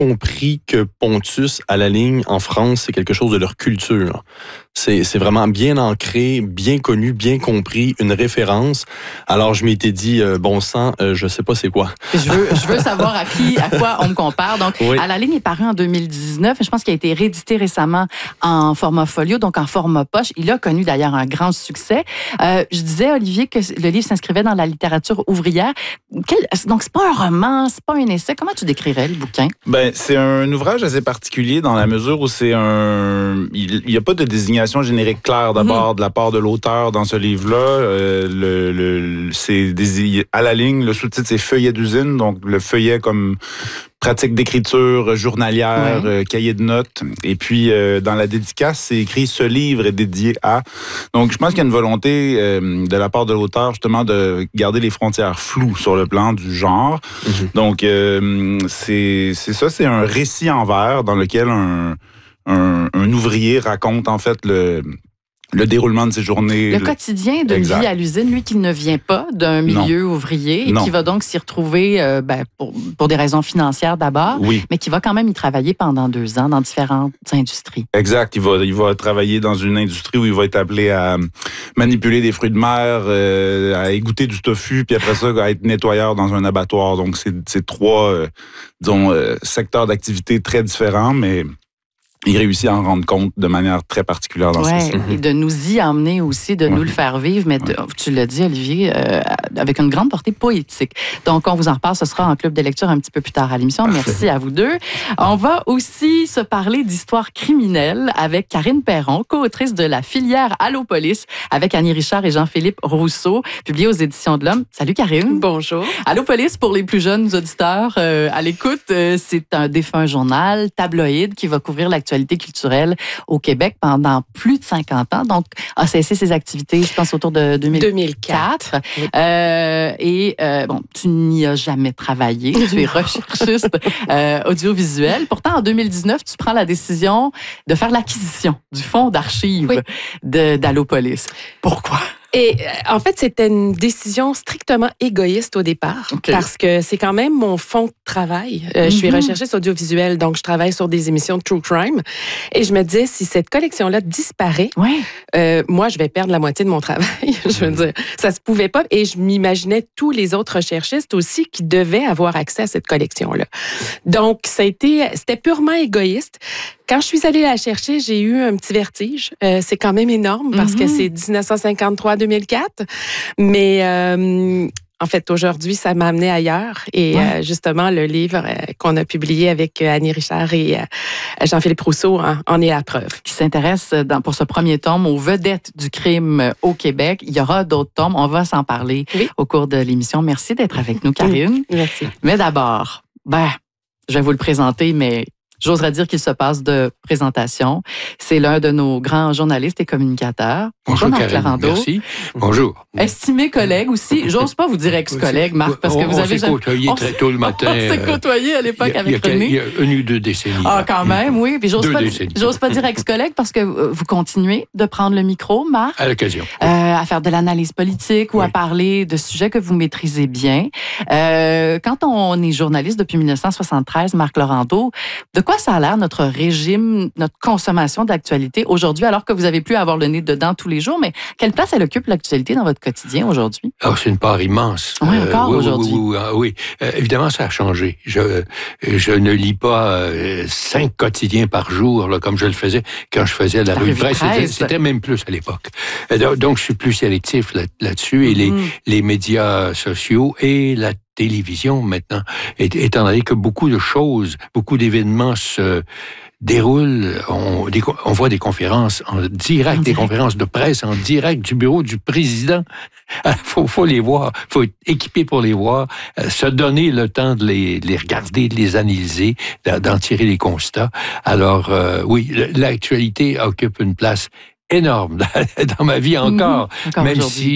compris que Pontus, à la ligne, en France, c'est quelque chose de leur culture. C'est vraiment bien ancré, bien connu, bien compris, une référence. Alors, je m'étais dit, bon sang, je sais pas c'est quoi. Je veux savoir à quoi on me compare. Donc, oui. À la ligne est paru en 2019. Je pense qu'il a été réédité récemment en format folio, donc en format poche. Il a connu d'ailleurs un grand succès. Je disais, Olivier, que le livre s'inscrivait dans la littérature ouvrière. Donc, c'est pas un roman, c'est pas un essai. Comment tu décrirais le bouquin? Ben, c'est un ouvrage assez particulier dans la mesure où il n'y a pas de désignation générique claire d'abord de la part de l'auteur dans ce livre-là. C'est à la ligne, le sous-titre c'est feuillet d'usine, donc le feuillet comme pratique d'écriture journalière, cahier de notes. Et puis, dans la dédicace, c'est écrit « Ce livre est dédié à ». Donc, je pense qu'il y a une volonté de la part de l'auteur, justement, de garder les frontières floues sur le plan du genre. Donc, c'est ça, c'est un récit en vers dans lequel un ouvrier raconte, en fait, le déroulement de ses journées. Le quotidien d'une vie à l'usine, lui qui ne vient pas d'un milieu ouvrier et qui va donc s'y retrouver pour des raisons financières d'abord, mais qui va quand même y travailler pendant 2 ans dans différentes industries. Exact. Il va travailler dans une industrie où il va être appelé à manipuler des fruits de mer, à égoutter du tofu, puis après ça, à être nettoyeur dans un abattoir. Donc, c'est 3, secteurs d'activité très différents, mais il réussit à en rendre compte de manière très particulière dans ce récit. Et de nous y emmener aussi, de nous le faire vivre, mais tu l'as dit, Olivier, avec une grande portée poétique. Donc, on vous en reparle, ce sera en club de lecture un petit peu plus tard à l'émission. Merci à vous deux. On va aussi se parler d'histoire criminelle avec Karine Perron, co-autrice de la filière Allopolis, avec Annie Richard et Jean-Philippe Rousseau, publié aux Éditions de l'Homme. Salut Karine. Bonjour. Allopolis, pour les plus jeunes auditeurs à l'écoute, c'est un défunt journal tabloïd qui va couvrir l'actualité culturelle au Québec pendant plus de 50 ans. Donc, a cessé ses activités, je pense, autour de 2004. Oui. Bon, tu n'y as jamais travaillé. Tu es recherchiste audiovisuelle. Pourtant, en 2019, tu prends la décision de faire l'acquisition du fonds d'archives d'Allopolis. Pourquoi? Et en fait, c'était une décision strictement égoïste au départ, parce que c'est quand même mon fond de travail. Je suis recherchiste audiovisuelle, donc je travaille sur des émissions de True Crime. Et je me disais, si cette collection-là disparaît, moi, je vais perdre la moitié de mon travail. Je veux dire, ça se pouvait pas. Et je m'imaginais tous les autres recherchistes aussi qui devaient avoir accès à cette collection-là. Donc, c'était purement égoïste. Quand je suis allée la chercher, j'ai eu un petit vertige. C'est quand même énorme parce que c'est 1953-2004. Mais en fait, aujourd'hui, ça m'a amené ailleurs. Et justement, le livre qu'on a publié avec Annie Richard et Jean-Philippe Rousseau en est la preuve. Qui s'intéresse pour ce premier tome aux vedettes du crime au Québec. Il y aura d'autres tomes. On va s'en parler au cours de l'émission. Merci d'être avec nous, Karine. Merci. Mais d'abord, je vais vous le présenter, mais j'oserais dire qu'il se passe de présentation. C'est l'un de nos grands journalistes et communicateurs. Bonjour, Marc Laurando. Merci. Bonjour. Estimé collègue aussi. J'ose pas vous dire ex-collègue, Marc, parce que vous avez jamais... On s'est côtoyé très tôt le matin. On s'est côtoyé à l'époque avec René. Il y a 1 ou 2 décennies. Ah, quand même, oui. Puis j'ose pas dire ex-collègue parce que vous continuez de prendre le micro, Marc. À l'occasion. À faire de l'analyse politique ou à parler de sujets que vous maîtrisez bien. Quand on est journaliste depuis 1973, Marc Laurando, de quoi ça a l'air notre régime, notre consommation d'actualité aujourd'hui, alors que vous avez pu avoir le nez dedans tous les jours, mais quelle place elle occupe l'actualité dans votre quotidien aujourd'hui? Oh, c'est une part immense. Oui, encore aujourd'hui. Oui. Évidemment, ça a changé. Je ne lis pas 5 quotidiens par jour, là, comme je le faisais quand je faisais la revue de presse. C'était même plus à l'époque. Donc, je suis plus sélectif là-dessus. Et les médias sociaux et la télévision maintenant, étant donné que beaucoup de choses, beaucoup d'événements se déroulent, on voit des conférences en direct, des conférences de presse en direct du bureau du président. Faut les voir, faut être équipé pour les voir, se donner le temps de les regarder, de les analyser, d'en tirer les constats. Alors, oui, l'actualité occupe une place énorme dans ma vie encore même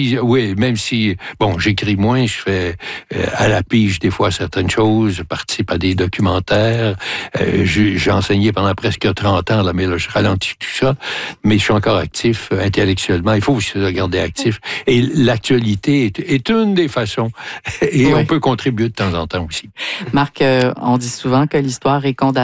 si, bon, j'écris moins, je fais à la pige des fois certaines choses, je participe à des documentaires, j'ai enseigné pendant presque 30 ans, là, mais là, je ralentis tout ça, mais je suis encore actif intellectuellement, il faut aussi se garder actif, et l'actualité est une des façons, et on peut contribuer de temps en temps aussi. Marc, on dit souvent que l'histoire est condamnée